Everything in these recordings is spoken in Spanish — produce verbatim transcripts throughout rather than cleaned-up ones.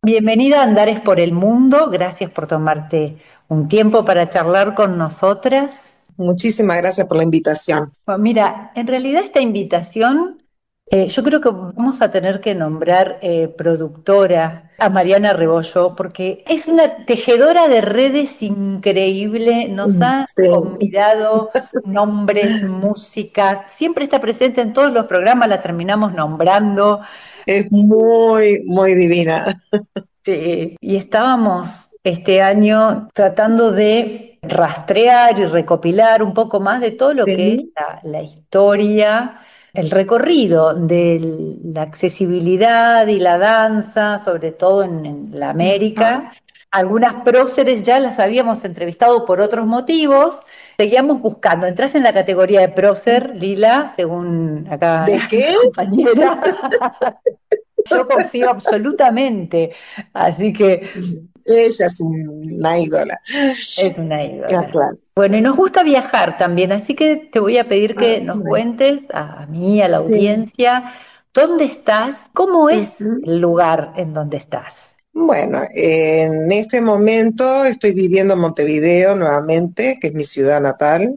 Bienvenida a Andares por el Mundo, gracias por tomarte un tiempo para charlar con nosotras. Muchísimas gracias por la invitación. Bueno, mira, en realidad esta invitación, eh, yo creo que vamos a tener que nombrar eh, productora a Mariana Rebollo, porque es una tejedora de redes increíble, nos ha Sí, convidado nombres, músicas, siempre está presente en todos los programas, la terminamos nombrando. es muy, muy divina. Sí, y estábamos este año tratando de rastrear y recopilar un poco más de todo lo que es Sí, la, la historia, el recorrido de la accesibilidad y la danza, sobre todo en, en la ajá. América. Algunas próceres ya las habíamos entrevistado por otros motivos, seguíamos buscando. Entras en la categoría de prócer, Lila, según acá ¿De mi qué? compañera. Yo confío absolutamente, así que Ella es una ídola. es una Ah, ídola. claro. Bueno, y nos gusta viajar también, así que te voy a pedir Ah, que nos bueno. cuentes a, a mí, a la Sí. audiencia, dónde estás, cómo es Ujú. el lugar en donde estás. Bueno, en este momento estoy viviendo en Montevideo nuevamente, que es mi ciudad natal.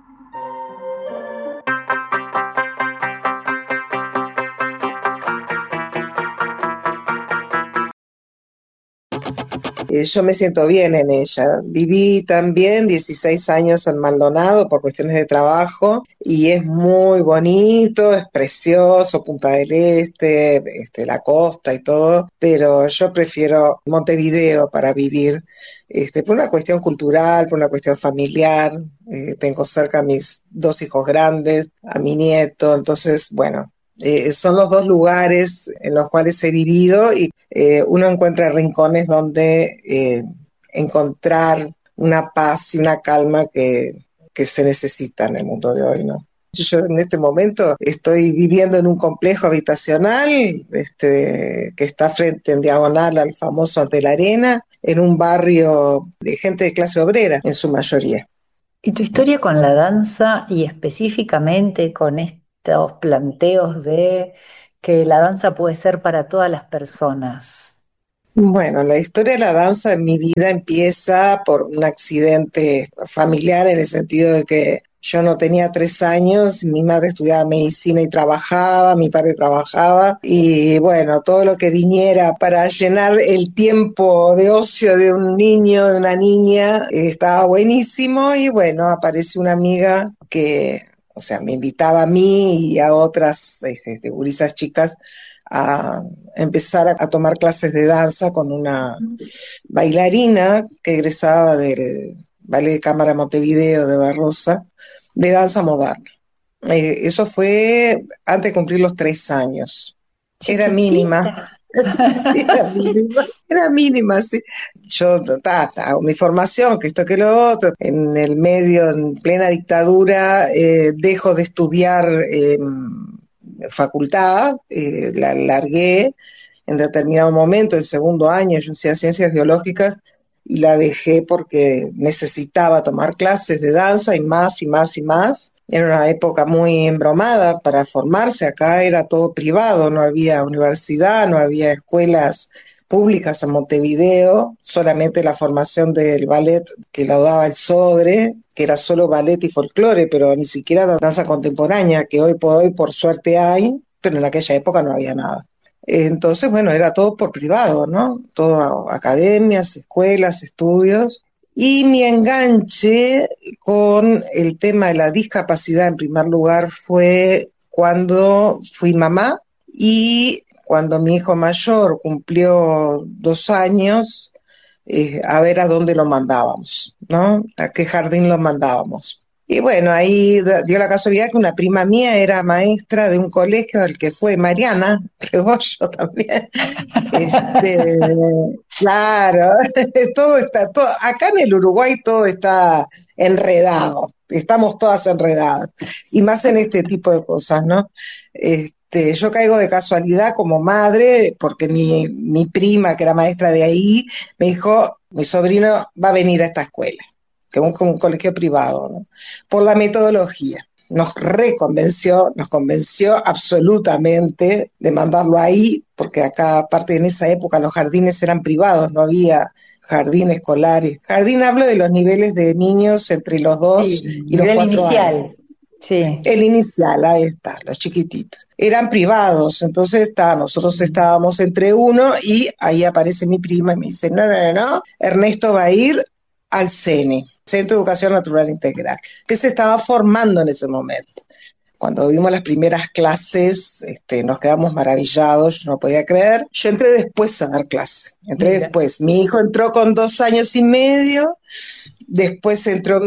Eh, yo me siento bien en ella. Viví también dieciséis años en Maldonado por cuestiones de trabajo y es muy bonito, es precioso, Punta del Este, este, la costa y todo, pero yo prefiero Montevideo para vivir, este, por una cuestión cultural, por una cuestión familiar. Eh, tengo cerca a mis dos hijos grandes, a mi nieto, entonces, bueno. Eh, son los dos lugares en los cuales he vivido y eh, uno encuentra rincones donde eh, encontrar una paz y una calma que, que se necesita en el mundo de hoy, ¿no? Yo en este momento estoy viviendo en un complejo habitacional este, que está frente en diagonal al famoso Hotel Arena, en un barrio de gente de clase obrera en su mayoría. Y tu historia con la danza y específicamente con estos planteos de que la danza puede ser para todas las personas. Bueno, la historia de la danza en mi vida empieza por un accidente familiar en el sentido de que yo no tenía tres años, mi madre estudiaba medicina y trabajaba, mi padre trabajaba y bueno, todo lo que viniera para llenar el tiempo de ocio de un niño, de una niña, eh, estaba buenísimo y bueno, apareció una amiga que, o sea, me invitaba a mí y a otras este, gurisas chicas a empezar a, a tomar clases de danza con una bailarina que egresaba del Ballet de Cámara Montevideo de Barrosa, de danza moderna. Eh, eso fue antes de cumplir los tres años. Era Chiquitita. mínima. Sí, era mínima, era mínima, sí. Yo ta, ta, hago mi formación, que esto que lo otro, en el medio, en plena dictadura, eh, dejo de estudiar eh, facultad, eh, la largué en determinado momento, el segundo año, yo hacía ciencias biológicas y la dejé porque necesitaba tomar clases de danza y más y más y más. Era una época muy embromada para formarse, acá era todo privado, no había universidad, no había escuelas públicas en Montevideo, solamente la formación del ballet que la daba el Sodre, que era solo ballet y folclore, pero ni siquiera danza contemporánea, que hoy por hoy por suerte hay, pero en aquella época no había nada. Entonces, bueno, era todo por privado, ¿no? Todo academias, escuelas, estudios. Y mi enganche con el tema de la discapacidad, en primer lugar, fue cuando fui mamá y cuando mi hijo mayor cumplió dos años, eh, a ver a dónde lo mandábamos, ¿no? A qué jardín lo mandábamos. Y bueno, ahí dio la casualidad que una prima mía era maestra de un colegio al que fue Mariana Rebollo también. Este, claro, todo está, todo, acá en el Uruguay todo está enredado, estamos todas enredadas, y más en este tipo de cosas, ¿no? Este, yo caigo de casualidad como madre, porque mi, mi prima, que era maestra de ahí, me dijo, mi sobrino va a venir a esta escuela, que es un, como un colegio privado, ¿no? Por la metodología. nos reconvenció, nos convenció absolutamente de mandarlo ahí, porque acá, aparte en esa época, los jardines eran privados, no había jardín escolar. Jardín, hablo de los niveles de niños entre los dos Sí, y los nivel cuatro inicial. años. Sí. El inicial, ahí está, los chiquititos. Eran privados, entonces está, nosotros estábamos entre uno y ahí aparece mi prima y me dice, no, no, no, no, Ernesto va a ir al C E N I, Centro de Educación Natural Integral, que se estaba formando en ese momento. Cuando vimos las primeras clases, este, nos quedamos maravillados, yo no podía creer. Yo entré después a dar clase, entré Mira. después. Mi hijo entró con dos años y medio, después entró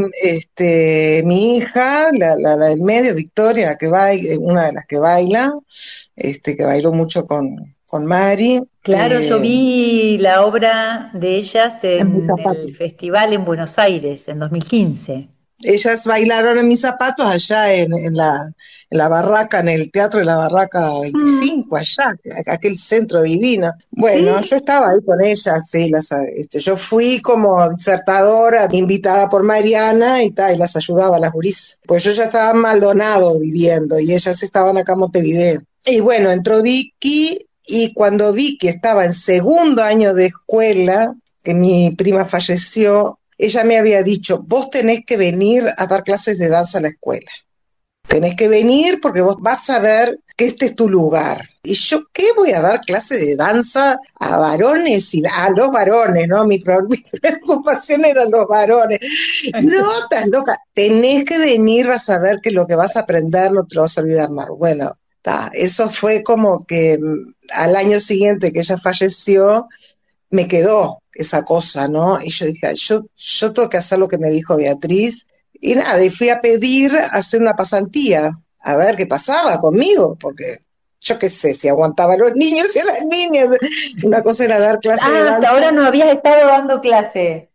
este, mi hija, la, la, la del medio, Victoria, que baila, una de las que baila, este, que bailó mucho con, con Mari. Claro, yo Eh, vi la obra de ellas en mis en el zapatos. festival en Buenos Aires en dos mil quince. Ellas bailaron en mis zapatos allá en, en, la, en la barraca, en el Teatro de la Barraca Mm. veinticinco, allá, aquel centro divino. Bueno, Sí, yo estaba ahí con ellas, sí, las, este, yo fui como disertadora, invitada por Mariana y tal, y las ayudaba a las guris. Pues yo ya estaba en Maldonado viviendo y ellas estaban acá en Montevideo. Y bueno, entró Vicky y cuando vi que estaba en segundo año de escuela, que mi prima falleció, ella me había dicho, vos tenés que venir a dar clases de danza a la escuela. Tenés que venir porque vos vas a ver que este es tu lugar. Y yo, ¿qué voy a dar clases de danza a varones? Y a los varones, ¿no? Mi, mi preocupación eran los varones. No, estás loca. Tenés que venir, vas a ver que lo que vas a aprender no te lo vas a olvidar más. Bueno, ta, eso fue como que al año siguiente que ella falleció, me quedó esa cosa, ¿no? Y yo dije, yo, yo tengo que hacer lo que me dijo Beatriz. Y nada, y fui a pedir hacer una pasantía, a ver qué pasaba conmigo, porque yo qué sé, si aguantaba a los niños y a las niñas. Una cosa era dar clase de ah, hasta danza. ahora no habías estado dando clase.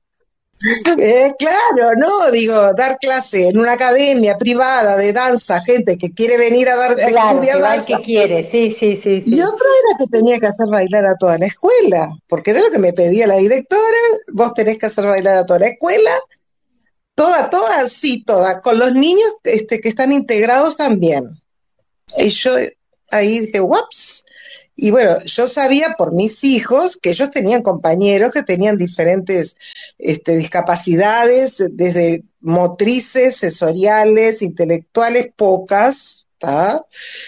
Eh, claro, no, digo, dar clase en una academia privada de danza, gente que quiere venir a, dar, a Claro, estudiar que va el danza. que quiere, sí, sí, sí, Y sí. otra era que tenía que hacer bailar a toda la escuela, porque era lo que me pedía la directora, vos tenés que hacer bailar a toda la escuela, toda, toda, sí, toda, con los niños este, que están integrados también. Y yo ahí dije, ups. Y bueno, yo sabía por mis hijos que ellos tenían compañeros que tenían diferentes este, discapacidades, desde motrices, sensoriales, intelectuales, pocas, ¿tá?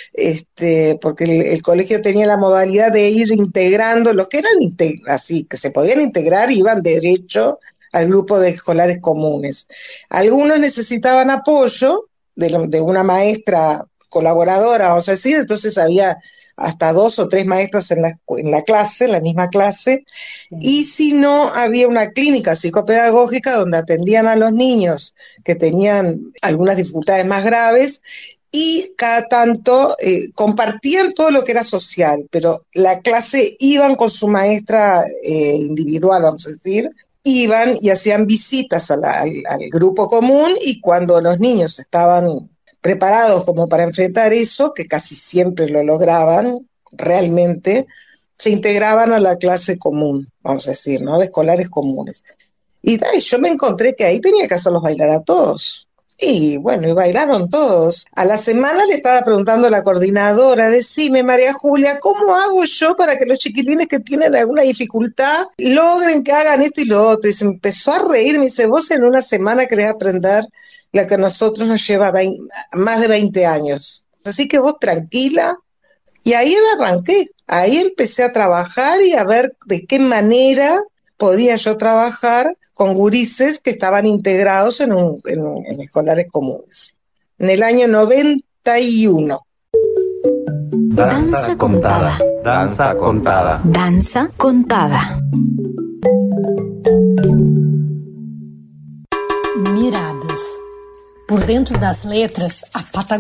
Este, porque el, el colegio tenía la modalidad de ir integrando, los que eran así, que se podían integrar, iban derecho al grupo de escolares comunes. Algunos necesitaban apoyo de, de una maestra colaboradora, vamos a decir, entonces había hasta dos o tres maestros en la, en la clase, en la misma clase, sí. Y si no, había una clínica psicopedagógica donde atendían a los niños que tenían algunas dificultades más graves y cada tanto eh, compartían todo lo que era social, pero la clase iban con su maestra eh, individual, vamos a decir, iban y hacían visitas a la, al, al grupo común y cuando los niños estaban preparados como para enfrentar eso, que casi siempre lo lograban, realmente, se integraban a la clase común, vamos a decir, ¿no? De escolares comunes. Y ay, yo me encontré que ahí tenía que hacerlos bailar a todos. Y bueno, y bailaron todos. A la semana le estaba preguntando a la coordinadora, decime, María Julia, ¿cómo hago yo para que los chiquilines que tienen alguna dificultad logren que hagan esto y lo otro? Y se empezó a reír, me dice, vos en una semana querés aprender la que a nosotros nos lleva veinte, más de veinte años. Así que vos tranquila. Y ahí me arranqué, ahí empecé a trabajar y a ver de qué manera podía yo trabajar con gurises que estaban integrados en, un, en, en escolares comunes. En el año noventa y uno. Danza contada. Danza contada. Danza contada. Miradas. Por dentro das letras, a Patagônia.